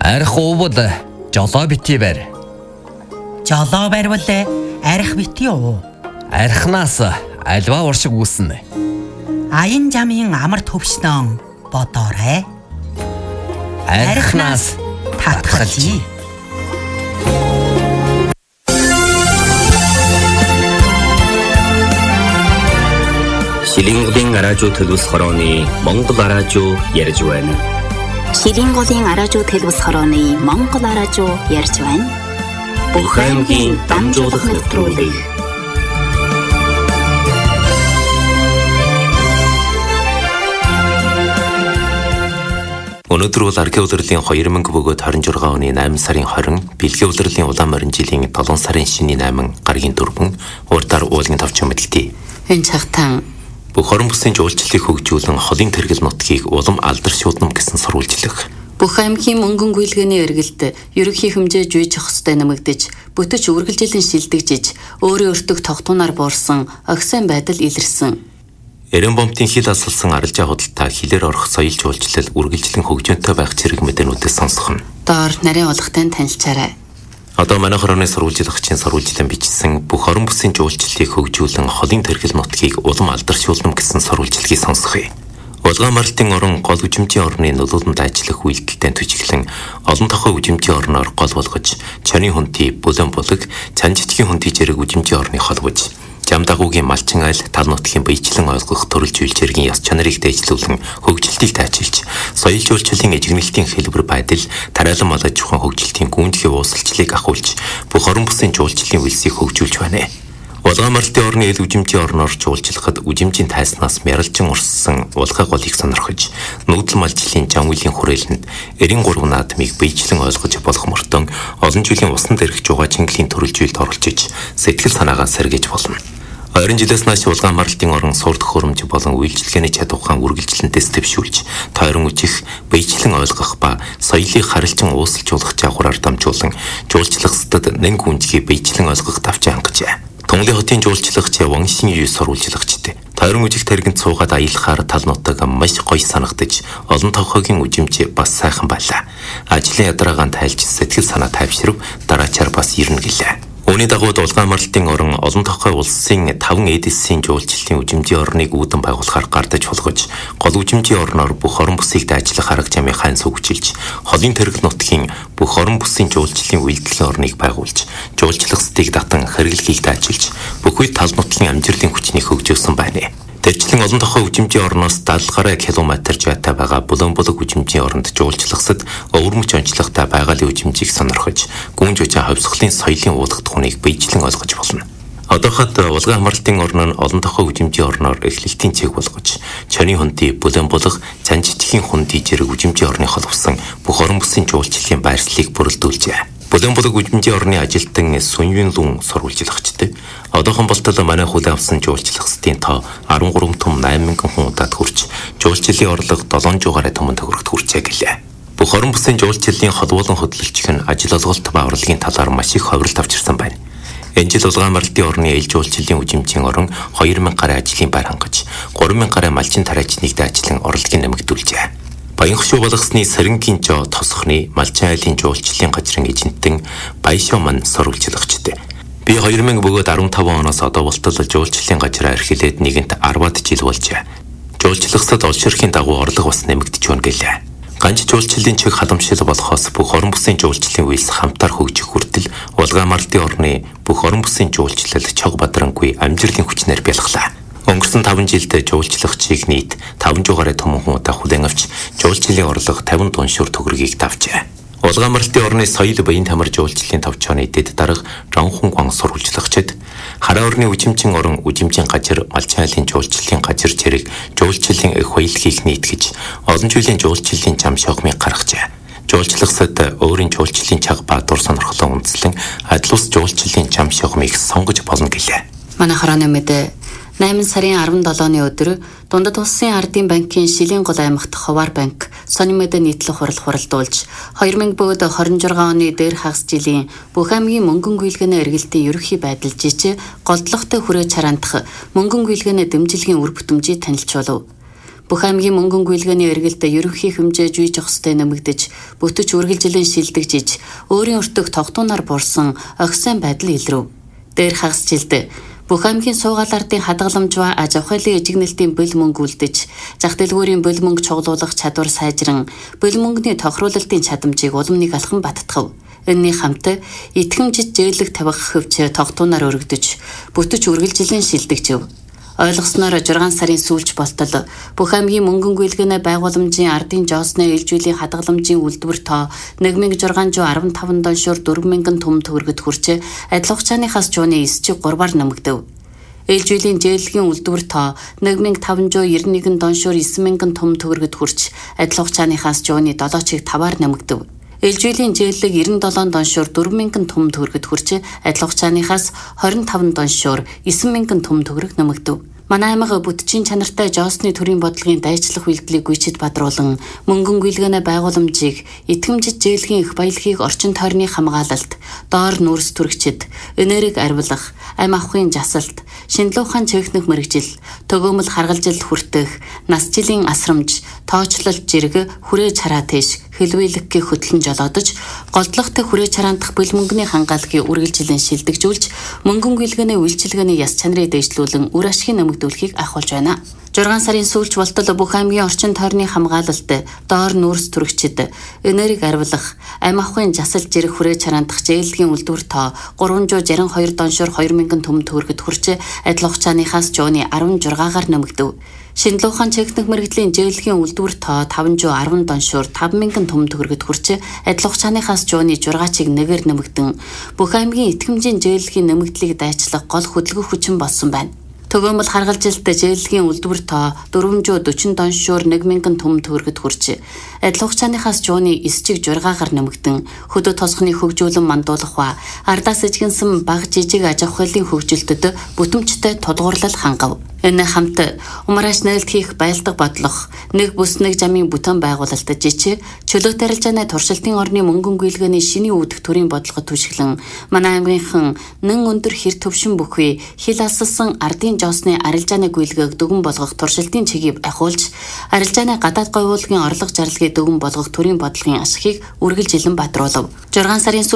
Арх уувал жолоо битий барь. Жолоо барьвал арх битий уу? Архнаас альва уршиг үүснэ. Аян жамын амар төвшнөн бодоорой. Архнаас татгалжий. Шилинголын араажуу төлөвс хорооны Монгол араажуу ярьж байна. Шилинголын араажуу төлөвс хорооны Монгол араажуу ярьж байна. Бүх аймгийн дамжуулах нэвтрүүлэг. Өнөөдөр бол архи улирлын 2026 оны 8 сарын 20, бэлгийн улирлын улаан морин жилийн 7 сарын шиний 8 гаргийн 4 урдаар уулын товч мэдэлтий. Энэ цагтаа бүх орон бүсийн жуулчлалыг хөгжүүлэн холын тэргэл нутгийг улам алдар шууднам гэсэн сурвалжлах. бүх аймгийн мөнгөн гүйлгээний эргэлт ерөнхий хэмжээ жүйж хостой нэмэгдэж, бүтэж үргэлжилэн шилдэгжиж, өөрийн өртөг тогтуунаар буурсан огсон байдал илэрсэн. Эрен бомтын хил асалсан арилжаа худалдаа хилээр орох соёл жуулчлал үргэлжлэн хөгжөөнтэй байх зэрэг мэдээнүүдээс сонсох нь. Доор нарийн улгатай танилцаарай. Одоо манай хорооны сурвалжлагчийн сурвалжлан бичсэн бүх орон бүсийн жуулчлалыг хөгжүүлэн холын тэргэл нутгийг улам алдаршуулна гэсэн сурвалжлагыг сонсгоё. Улаан морилтын орон гол үжимжийн орны нөлөөлөнд ажиллах үйлдэлтэй төжиглэн олон тохой үжимжийн орноор гол болгож, чаны хүнти, бүлэн булаг, чан жижигхэн хүнти зэрэг үжимжийн орны холбож, жам дагуугийн малчин айл, тал нутгийн биечлэн ойлгох төрөл зүйлчээргийн яс чанарыг дэвшлүүлэн хөгжилтийг тайчилж, соёл жуулчлалын эжигнэлтийн хэлбэр байдал, тариалан малаж ухаан хөгжилтийн гүндэхий уусалчлалыг ахуулж, бүх орон бүсийн жуулчлалын үйлсийг хөгжүүлж байна. Улаан морилтын орны ил үжимжийн орноор жуулчлахад үжимжийн тайснаас мяралжин урссан улгай голыг сонирхож, нүүдэл малжлын жан үеийн хүрээлэнд эрийн 3 наадмыг биечлэн ойлгож болох мөртөн олон жилийн усан дэрх жугаа чингэлийн төрөл зүйлд оролцож, сэтгэл санаагаа сэргээж болно. 20 жилээс нааш улаан морилтын орон сурд хөрөмж болон үйлчлэгээний чадвархан үргэлжлэнтэйс дэвшүүлж, тойрон үжих, биечлэн ойлгох ба соёлыг харилцан уусалжуулах жагвараар дамжуулан жуулчлахсдад нэн гүнжгийг биечлэн ойлгох давчаа хангажээ. Тунгалын хотын жуулчлагч Ваншин Ю сурвалжлагчд тойрон үжих тэргэнд суугаад аялахаар тал нутаг маш гоё санагдаж, олон товхогийн үжимж бас сайхан байлаа. Ажлын ядараагаан тайлж сэтгэл санаа тайвширв, дараачаар бас ирнэ гэлээ. Үүний дагуу улаан морилтын орон олон тохой улсын 5 эдисийн жуулчлалын үжимжийн орныг үүдэн байгуулахаар гардаж болгож, гол үжимжийн орноор бүх орон бүсийг дайчлах арга замын хань сүгжилж, холын тэргэл нутгийн бүх орон бүсийн жуулчлалын үйлдлийн орныг байгуулж, жуулчлагчдыг татан хэрэглэхийг дайчилж, бүх үед тал нутгийн амжилтын хүчнийг хөгжүүлсэн байна. Тэрчлэн олон тохой үжимжийн орноос 70 гаруй километр зайтай байгаа Бүлэн булаг үжимжийн оронд жуулчлахсад өвөрмөч онцлогтой байгалийн үжимжийг сонирхож, гүн жужаа ховсголын соёлын уулах тухныг биечлэн ойлгож болно. Одооход улаан морилтын орн нь олон тохой үжимжийн орноор эхлэлтийн цэг болгож, чаны хүнти, Бүлэн булаг, цан жижигхэн хүнти зэрэг үжимжийн орны холбосон бүх орон бүсийн жуулчлалын байршлыг бүрэлдүүлжээ. Бүлэн булаг үжимжийн орны ажилтан Сүньюн Лун сурвалжлагчд одоохон болтол манай хүлээн авсан жуулчлахсдын тоо 13 том 8000 хүн удаад хүрч, жуулчлалын орлого 700 томон төгрөгт хүрчээ гэлээ. Бүх орон бүсийн жуулчлалын холбоолон хөтлөлтч нь ажил олголт ба орлогын талаар маш их ховролт авчирсан байна. Энэ жил улаан морилтын орны ил жуулчлалын үжимжийн орон 2000 гаруй ажлын байр хангаж, 3000 гаруй малчин тариачныг дайчлан орлогыг нэмэгдүүлжээ. Баян хшуу болгосны Сэрэнгийн жоо тосхны малчин айлын жуулчлалын газрын эжэнтэн Баяшоо мань сурвалжлагчд. Би 2000 бөгөөд 15 оноос одоо болтол жуулчлалын газраа эрхлээд нэгэнт 10-аад жил болжээ. Жуулчлахсад олширхийн дагуу орлого бас нэмэгдэж байна гэлээ. Ганц жуулчлалын чиг халамжлал болохоос бүх орон бүсийн жуулчлалын үйлс хамтар хөгжих хүртэл улаан морилтын орны бүх орон бүсийн жуулчлал чог бадрангүй амжилтын хүчнээр бэлглаа. Өнгөрсөн 5 жилд жуулчлагчийг нийт 500 гаруй томон хүн удаа хүлээн авч, жуулчлалын орлого 50 тонн шүр төгрөгийг давжээ. Улаан морилтын орны соёл баян тамир жуулчлалын товчооны дэд дарга Ранхун Гуан сурвалжлагчд хараа орны үжимжийн орон, үжимжийн газар, малчин айлын жуулчлалын газар зэрэг жуулчлалын их баялагийг нийтгэж, олон жилийн жуулчлалын зам шогмыг гаргажээ. Жуулчлахсад өөрийн жуулчлалын чаг ба дур сонирхлоо үндэслэн адил ус жуулчлалын зам шогмыг сонгож болно гэлээ. Манай хорооны мэдээ 8 сарын 17-ны өдөр Дундад улсын ардын банкын Шилингол аймагт Хуваар банк сонин мэдээ нийтлэг хурал хуралдуулж 2026 оны дээр хагас жилийн бүх аймгийн мөнгөн гүйлгээний эргэлтийн ерөнхий байдал жижиг голдлогтой хүрээ чараандах мөнгөн гүйлгээний дэмжлэгийн үр бүтэмжийг танилцуулав. Бүх аймгийн мөнгөн гүйлгээний эргэлт ерөнхий хэмжээ жүйж зохистой нэмэгдэж, бүтэж үргэлжлэн шилдэгжиж, өөрийн өртөг тогтуунаар буурсан огсон байдал илрв. Дээр хагас жилд бүх аймгийн суугаал ардын хадгаламж ба аж ахуйлын эжигнэлтийн бул мөнгө үлдэж, зах дэлгүүрийн бул мөнгө чуглуулах чадвар сайжран, бул мөнгөний тохируулалтын чадамжийг улам нэг алхан баттгав. Энэний хамт итгэмжид зээлэг тавих хөвч тогтуунаар өргөдөж, бүтэж үргэлжлэн шилдэгжив. Ойлгосноор 6 сарын сүүлч болтол бүх аймгийн мөнгөн гүйлгээний байгууламжийн ардын жоосны ээлжүүлийн хадгаламжийн үйлдвэр тоо 1615 доншоор 4000 түмэнд хүргэд хүрч адил хугацааныхаас жууны 9.3-аар нэмэгдэв. Ээлжүүлийн зээлгийн үйлдвэр тоо 1591 доншоор 9000 түмэнд хүргэд хүрч адил хугацааныхаас жууны 7.5-аар нэмэгдэв. Ээлжүүлийн зээлэг 97 доншоор 4000 түмэнд хүргэд хүрч адил хугацааныхаас 25 доншоор 9000 түмэнд хүрэх нэмэгдэв. Манай аймаг бүтчийн чанартай жоосны төрийн бодлогын дайчлах үйлдэлийг гүйцэд бадруулан мөнгөн гүйлгээний байгууламжийг итгэмжид зээлгийн их баялагийг орчин тойрны хамгаалалт, доор нүүрс түргчид, энерги арвилах, амь авахын жасалт, шинжилгээ ухаан техник мэргэжил, төгөөмөл харгалжилт хүртэх, нас жилийн асрамж, тоочлолт жирэг, хүрээ чараа тийш, хэлвэлэггийн хөтлөн жолоодож, голдлогтой хүрээ чараандах бул мөнгөний хангаалгыг үргэлжлэн шилдэгжүүлж, мөнгөн гүйлгээний үйлчилгээний яс чанарыг дэвшлүүлэн үр ашигын нэмэгдүүлэхийг ахуулж байна. 6 сарын сүүлч болтол бүх аймгийн орчин тойрны хамгаалалт, доор нүүрс түргчид, энерги арвилах, амь авахын жасалт жирэг хүрээ чараандах зээлгийн үйлдвэр тоо 362 доншоор 2000 түмэнд хүргэд хүрч адил хугацааныхаас жууны 16-аар нэмэгдэв. Шинжилгээ ухаан техник мэргэжлийн зээлгийн үйлдвэр тоо 510 доншоор 5000 түмэнд хүргэд хүрч адил хугацааныхаас жууны 6.1-ээр нэмэгдэн бүх аймгийн итгэмжийн зээлгийн нэмэгдлийг дайчлах гол хөдөлгөх хүчин болсон байна. Төгөөмөл харгалжилт зээлгийн үйлдвэр тоо 440 доншоор 1000 түмэнд хүргэд хүрч адил хугацааныхаас жууны 9.6-аар нэмэгдэн хөдөө тосгоны хөгжүүлэн мандуулах ба ардаас эжигнсэн бага жижиг аж ахуйлын хөгжилтөд бүтэмжтэй тулгуурлал хангав. Энэ хамт умарааш нээлт хийх байлдаг бодлого, нэг бүс нэг жамын бүтээн байгуулалт жичи, чөлөөт арилжааны туршилтын орны мөнгөн гүйлгээний шиний үүдэх төрийн бодлогод түшиглэн манай аймгийнхан нэн өндөр хэр төвшин бүхий хил алсалсан ардын жоосны арилжааны гүйлгээг дүгэн болгох туршилтын чигийг ахиулж, арилжааны гадаад говьуулгын орлого зарлагыг дүгэн болгох төрийн бодлогын ашигыг үргэлжилэн бадруулав. 6 сарын